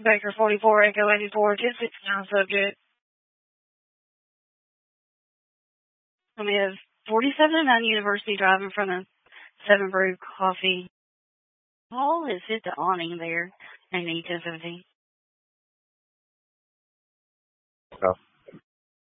Baker 44, Echo 84, 269 subject. We have 4709 University Drive in front of 7 Brew Coffee. Paul has hit the awning there. I need 1017. Oh.